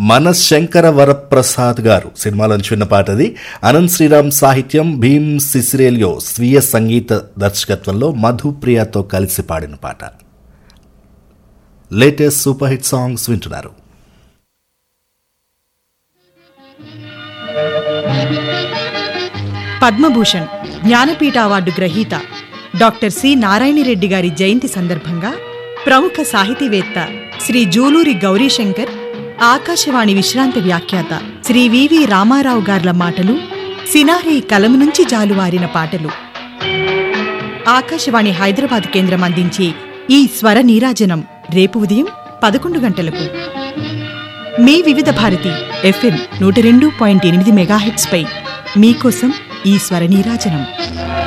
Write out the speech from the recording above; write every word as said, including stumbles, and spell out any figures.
మన శంకర వరప్రసాద్ గారు సినిమాలోంచి విన్న పాట అది. అనంత్ శ్రీరామ్ సాహిత్యం, భీమ్ సిసిరేలియో స్వీయ సంగీత దర్శకత్వంలో మధుప్రియతో కలిసి పాడిన పాట. లేటెస్ట్ సూపర్ హిట్ సాంగ్స్ వింటున్నారు. పద్మభూషణ్ జ్ఞానపీఠ అవార్డు గ్రహీత డాక్టర్ సి నారాయణరెడ్డి గారి జయంతి సందర్భంగా ప్రముఖ సాహితీవేత్త శ్రీ జూలూరి గౌరీశంకర్, ఆకాశవాణి విశ్రాంత వ్యాఖ్యాత శ్రీ వివి రామారావు గార్ల మాటలు, సినారి కలము నుంచి జాలువారిన పాటలు. ఆకాశవాణి హైదరాబాద్ కేంద్రం అందించే ఈ స్వర నీరాజనం రేపు ఉదయం పదకొండు గంటలకు మీ వివిధ భారతి ఎఫ్ఎం నూట రెండు పాయింట్ ఎనిమిది మెగాహెట్స్ పై మీకోసం ఈ స్వర నీరాజనం.